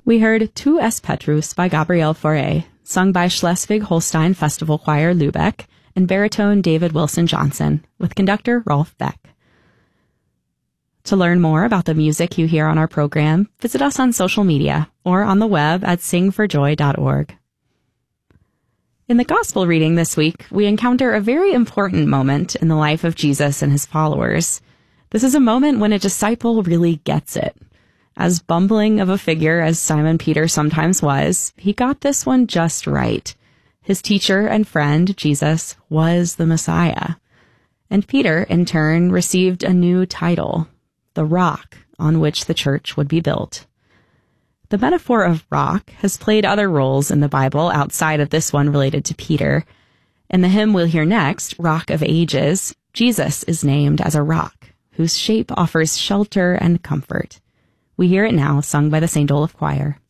We heard Tu es Petrus by Gabriel Fauré, sung by Schleswig-Holstein Festival Choir Lübeck and baritone David Wilson Johnson, with conductor Rolf Beck. To learn more about the music you hear on our program, visit us on social media or on the web at singforjoy.org. In the gospel reading this week, we encounter a very important moment in the life of Jesus and his followers. This is a moment when a disciple really gets it. As bumbling of a figure as Simon Peter sometimes was, he got this one just right. His teacher and friend, Jesus, was the Messiah. And Peter, in turn, received a new title, the rock on which the church would be built. The metaphor of rock has played other roles in the Bible outside of this one related to Peter. In the hymn we'll hear next, Rock of Ages, Jesus is named as a rock, whose shape offers shelter and comfort. We hear it now, sung by the St. Olaf Choir.